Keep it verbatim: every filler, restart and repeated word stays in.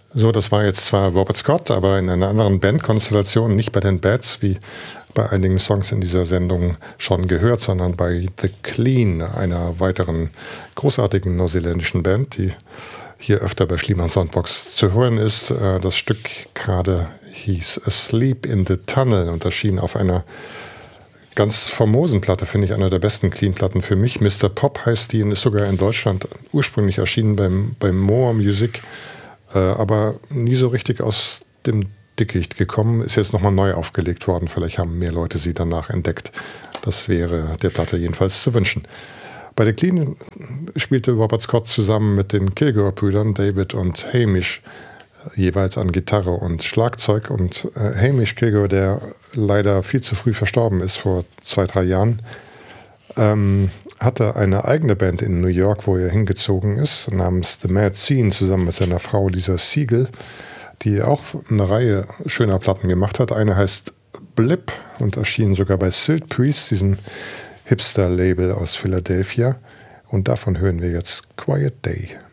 So, das war jetzt zwar Robert Scott, aber in einer anderen Bandkonstellation, nicht bei den Bats, wie bei einigen Songs in dieser Sendung schon gehört, sondern bei The Clean, einer weiteren großartigen neuseeländischen Band, die hier öfter bei Schliemann Soundbox zu hören ist. Das Stück gerade hieß Asleep in the Tunnel und erschien auf einer ganz famosen Platte, finde ich, einer der besten Clean-Platten für mich. Mister Pop heißt die und ist sogar in Deutschland ursprünglich erschienen beim, beim More Music, äh, aber nie so richtig aus dem Dickicht gekommen, ist jetzt nochmal neu aufgelegt worden. Vielleicht haben mehr Leute sie danach entdeckt. Das wäre der Platte jedenfalls zu wünschen. Bei The Clean spielte Robert Scott zusammen mit den Kilgore-Brüdern David und Hamish jeweils an Gitarre und Schlagzeug. Und äh, Hamish Kilgore, der leider viel zu früh verstorben ist, vor zwei, drei Jahren, ähm, hatte eine eigene Band in New York, wo er hingezogen ist, namens The Mad Scene, zusammen mit seiner Frau Lisa Siegel, die auch eine Reihe schöner Platten gemacht hat. Eine heißt Blip und erschien sogar bei Sylt Priest, diesem Hipster-Label aus Philadelphia. Und davon hören wir jetzt Quiet Day.